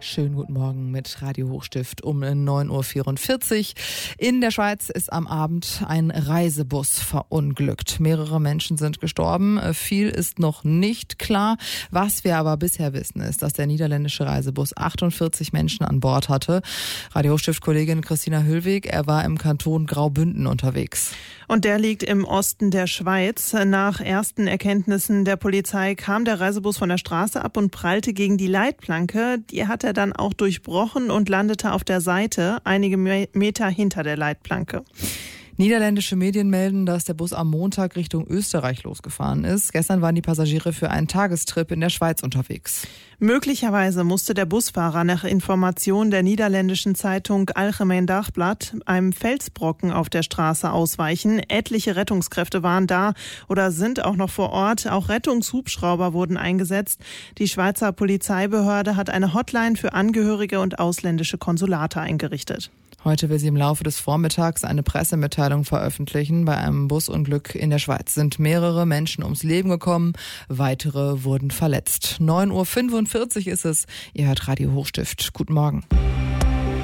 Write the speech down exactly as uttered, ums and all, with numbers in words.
Schönen guten Morgen mit Radio Hochstift um neun Uhr vierundvierzig. In der Schweiz ist am Abend ein Reisebus verunglückt. Mehrere Menschen sind gestorben. Viel ist noch nicht klar. Was wir aber bisher wissen, ist, dass der niederländische Reisebus achtundvierzig Menschen an Bord hatte. Radio Hochstift-Kollegin Christina Hüllweg, er war im Kanton Graubünden unterwegs. Und der liegt im Osten der Schweiz. Nach ersten Erkenntnissen der Polizei kam der Reisebus von der Straße ab und prallte gegen die Leitplanke. Die hat er dann auch durchbrochen und landete auf der Seite, einige Meter hinter der Leitplanke. Niederländische Medien melden, dass der Bus am Montag Richtung Österreich losgefahren ist. Gestern waren die Passagiere für einen Tagestrip in der Schweiz unterwegs. Möglicherweise musste der Busfahrer nach Informationen der niederländischen Zeitung Algemeen Dagblad einem Felsbrocken auf der Straße ausweichen. Etliche Rettungskräfte waren da oder sind auch noch vor Ort. Auch Rettungshubschrauber wurden eingesetzt. Die Schweizer Polizeibehörde hat eine Hotline für Angehörige und ausländische Konsulate eingerichtet. Heute will sie im Laufe des Vormittags eine Pressemitteilung veröffentlichen. Bei einem Busunglück in der Schweiz sind mehrere Menschen ums Leben gekommen, weitere wurden verletzt. neun Uhr fünfundvierzig ist es. Ihr hört Radio Hochstift. Guten Morgen.